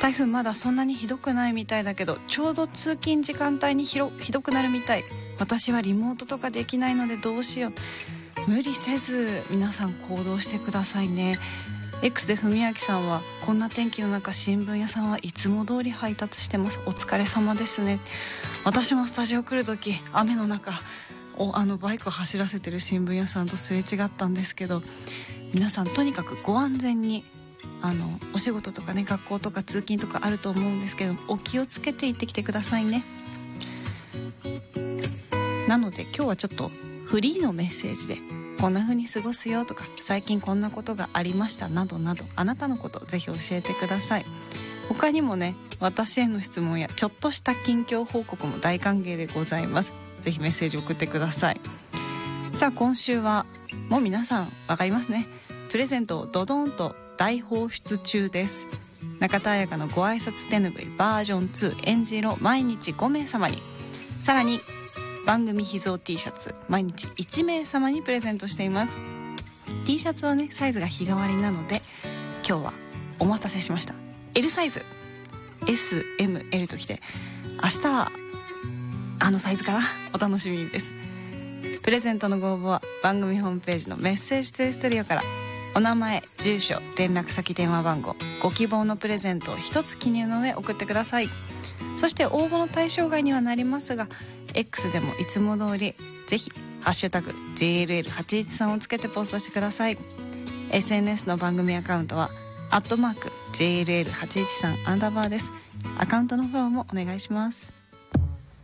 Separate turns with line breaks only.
台風まだそんなにひどくないみたいだけど、ちょうど通勤時間帯にひどくなるみたい。私はリモートとかできないのでどうしよう。無理せず皆さん行動してくださいね。 X で文明さんは、こんな天気の中新聞屋さんはいつも通り配達してます、お疲れ様ですね。私もスタジオ来る時雨の中バイクを走らせてる新聞屋さんとすれ違ったんですけど、皆さんとにかくご安全に、お仕事とかね、学校とか通勤とかあると思うんですけど、お気をつけて行ってきてくださいね。なので今日はちょっとフリーのメッセージで、こんな風に過ごすよとか、最近こんなことがありましたなどなど、あなたのことぜひ教えてください。他にもね、私への質問やちょっとした近況報告も大歓迎でございます。ぜひメッセージ送ってください。さあ今週はもう皆さんわかりますね。プレゼントをドドンと大放出中です。中田彩香のご挨拶手ぬぐいバージョン2えんじ色毎日5名様に、さらに番組秘蔵 T シャツ毎日1名様にプレゼントしています。 T シャツはねサイズが日替わりなので、今日はお待たせしました L サイズ SML ときて、明日はサイズかな、お楽しみです。プレゼントのご応募は番組ホームページのメッセージトゥーストリオから、お名前、住所、連絡先、電話番号、ご希望のプレゼントを一つ記入の上送ってください。そして応募の対象外にはなりますが、 X でもいつも通りぜひハッシュタグ JLL813 をつけてポストしてください。 SNS の番組アカウントは@JLL813 アンダーバーです。アカウントのフォローもお願いします。